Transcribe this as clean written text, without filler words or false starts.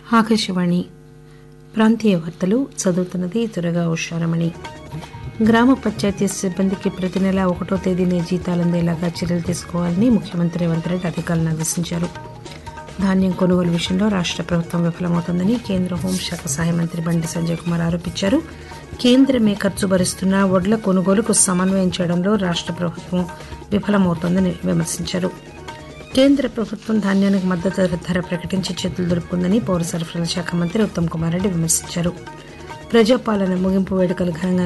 ఆకాశవాణి ప్రాంతీయ వార్తలు చదువుతున్నది త్వరగా ఉషారమణి. గ్రామ పంచాయతీ సిబ్బందికి ప్రతి నెలా 1వ తేదీనే జీతాలు అందేలాగా చర్యలు తీసుకోవాలని ముఖ్యమంత్రి రేవంత్ రెడ్డి అధికారులను ఆదేశించారు. ధాన్యం కొనుగోలు విషయంలో రాష్ట ప్రభుత్వం విఫలమవుతోందని కేంద్ర హోంశాఖ సహాయ మంత్రి బండి సంజయ్ కుమార్ ఆరోపించారు. కేంద్రమే ఖర్చు భరిస్తున్న వడ్ల కొనుగోలుకు సమన్వయం చేయడంలో రాష్ట ప్రభుత్వం విఫలమవుతోందని విమర్శించారు. కేంద్ర ప్రభుత్వం ధాన్యానికి మద్దతు ధర ప్రకటించి చేతులు దులుపుకుందని పౌర సరఫరాల శాఖ మంత్రి ఉత్తమ్ కుమార్ రెడ్డి విమర్శించారు. ప్రజాపాలన ముగింపు వేడుకలు ఘనంగా